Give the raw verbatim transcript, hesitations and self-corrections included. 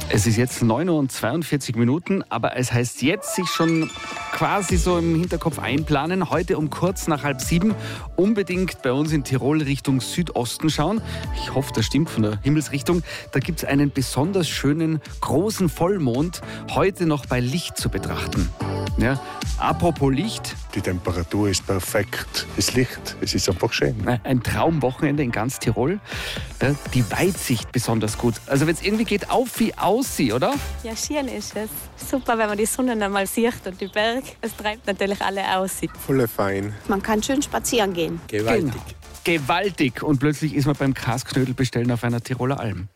Es ist jetzt neun Uhr und zweiundvierzig Minuten, aber es heißt jetzt sich schon quasi so im Hinterkopf einplanen. Heute um kurz nach halb sieben unbedingt bei uns in Tirol Richtung Südosten schauen. Ich hoffe, das stimmt von der Himmelsrichtung. Da gibt es einen besonders schönen großen Vollmond, heute noch bei Licht zu betrachten. Ja, apropos Licht. Die Temperatur ist perfekt. Das Licht, es ist einfach schön. Ein Traumwochenende in ganz Tirol. Ja, die Weitsicht besonders gut. Also wenn es irgendwie geht, auf wie aussieht, oder? Ja, schön ist es. Super, wenn man die Sonne dann mal sieht und die Berge. Es treibt natürlich alle aus. Voll fein. Man kann schön spazieren gehen. Gewaltig. Genau. Gewaltig. Und plötzlich ist man beim Kasknödel bestellen auf einer Tiroler Alm.